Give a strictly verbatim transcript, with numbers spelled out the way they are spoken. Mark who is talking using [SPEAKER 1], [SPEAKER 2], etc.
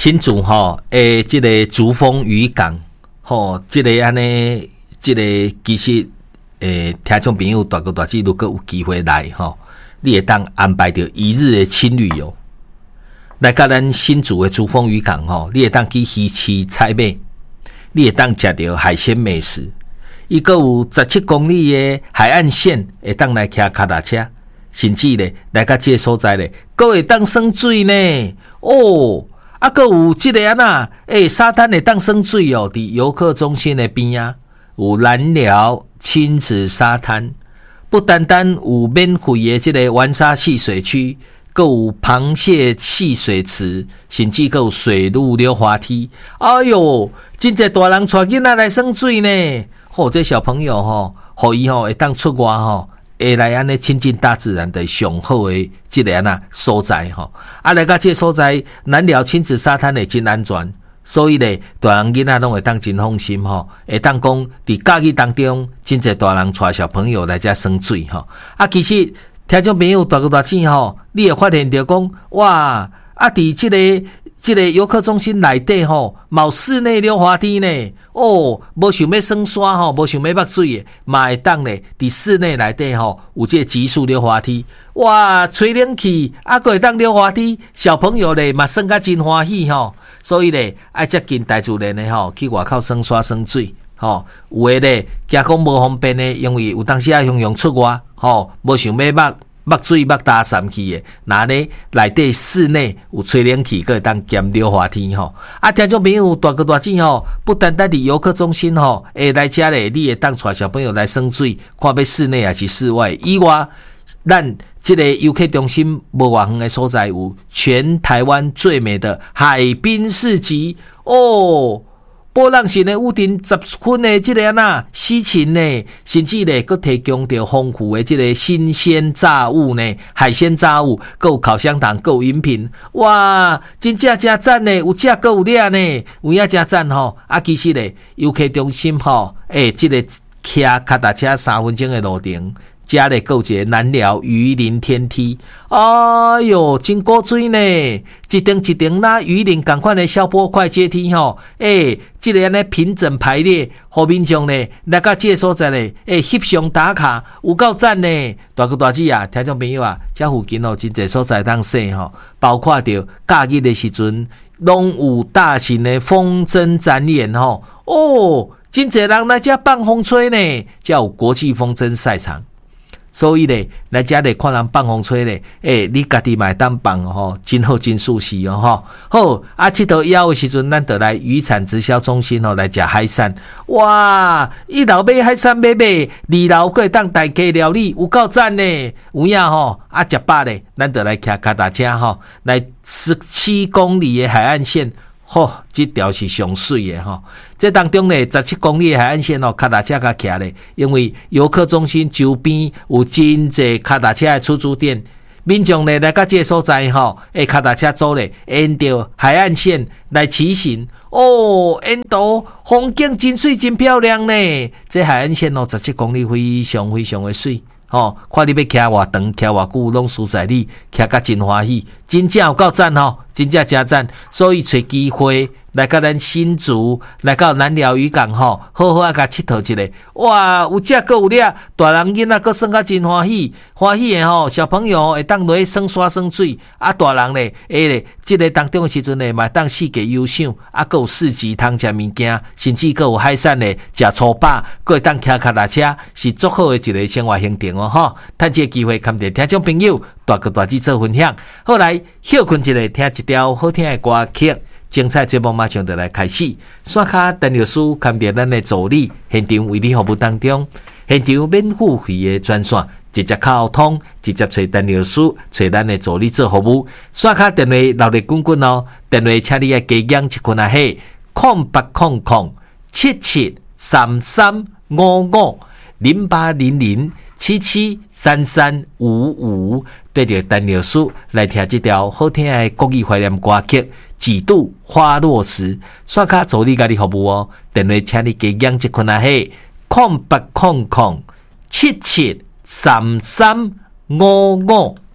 [SPEAKER 1] 新竹吼，诶，这个竹丰渔港，吼，这个安尼，这个其实，诶，听众朋友大哥大姐，如果有机会来吼，你会当安排着一日的轻旅游，来到咱新竹的竹丰渔港吼，你会当去鱼市采买，你会当食到海鲜美食，伊个有十七公里的海岸线，会当来骑脚踏车，甚至咧来到这个所在咧，阁会当耍水呢，哦。啊，阁有即个啊呐，诶，沙滩会当耍水哦，伫游客中心的边啊，有蓝寮亲子沙滩，不单单有免费的即个玩沙戏水区，阁有螃蟹戏水池，甚至阁有水陆溜滑梯。哎哟，真侪大人带囡仔来耍水呢！吼、哦，这小朋友吼，互伊吼会当出外吼。会来安尼亲近大自然的上好的即个啊所在吼，啊来到这个所在，南寮亲子沙滩会真安全，所以咧大人囡仔拢会当真放心吼，会当讲伫假期当中，真侪大人带小朋友来遮耍水吼。啊，其实听众朋友大哥大姐吼，你会发现着讲哇，啊伫即个即个游客中心内底吼，冇室内溜滑梯呢。哦，无想要耍沙吼，无想要捌水的，嘛会当咧伫室内内底吼，有这极速溜滑梯，哇，吹冷气，啊，佫会当溜滑梯，小朋友咧嘛耍甲真欢喜吼，所以咧爱接近大自然的吼，去外口耍沙耍水，吼，有诶咧，惊讲无方便的，因为有当时啊，雄雄出外，吼，无想要捌。捌水捌搭讪去的，那呢内底室内有吹冷气，可以当兼溜滑梯吼。啊，听众朋友大哥大姐吼，不单单伫游客中心吼，会来遮咧，你会当带小朋友来耍水，看要室内还是室外。以外，咱这个游客中心无偌远的所在有全台湾最美的海滨市集哦。波浪形的屋顶十分的这个呐西芹呢，甚至咧佫提供着丰富的这个新鲜炸物呢，海鲜炸物，佫有烤香肠，佫有饮品，哇，真正真赞呢，有食佫有掠呢，有影真赞吼。啊，其实咧游客中心吼，诶、欸，这个骑脚踏车三分钟的路程。加咧购一个南寮鱼鳞天梯，哎哟，真古水呢！一层一层那鱼鳞同款的消波块阶梯吼，诶、欸，即、这个安尼平整排列，互民众呢来到这个所在咧，诶、欸，翕相打卡，有够赞呢！大哥大姐啊，听众朋友啊，这附近哦真侪所在当说吼，包括着假日的时阵，拢有大型的风筝展演吼，哦，真侪人来这放风吹呢，叫国际风筝赛场。所以咧，来遮咧看人放风吹咧，诶、欸，你家己嘛会当放吼，真好真舒适哦吼。好，啊，佚佗以后的时阵，咱就来渔产直销中心吼来食海产。哇，一楼买海产买买，二楼可以当大家料理，有够赞呢！有影吼，啊，食饱咧，咱就来骑脚踏车吼，来十七公里的海岸线。吼、哦，这条是上水的吼。这当中呢，十七公里的海岸线哦，脚踏车甲骑咧，因为游客中心周边有真侪脚踏车的出租店，民众呢来到这个所在吼，诶，脚踏车走咧，沿着海岸线来骑行。哦，沿途风景真水真漂亮呢。这海岸线哦，十七公里非常非常的水。哦，看你要骑偌长，骑偌久，拢输在你骑甲真欢喜，真正有够赞吼，真正真赞。所以找机会来到咱新竹，来到南寮渔港吼，好好啊，甲佚佗一下。哇，有食佫有掠，大人囡仔佫耍甲真欢喜，欢喜的吼，小朋友会当落去耍沙耍水，啊，大人咧，诶咧，即个当中的时阵咧，嘛当四界游赏，啊，佫有市集通食物件，甚至佫有海产咧，食粗饱，佫会当骑脚踏车，是足好的一个生活行程哦。吼，趁这个机会，跟着听众朋友大哥大姐做分享。后来休困一下，听一条好听的歌曲。精彩节目马上就来开始。线卡陈律师跟着咱的助理现场为你服务当中，现场免付费的专线，直接沟通，直接找陈律师，找咱的助理做服务。线卡电话闹热滚滚哦，电话请你要加减一群啊嘿，空八空空七七三三五五零八零零。七七三三五五，对着陈律师来听这条好听的国语怀念歌曲《几度花落时》，刷卡助理家己服务哦。电话请你加减一群啊嘿，空八空空七七三三五五。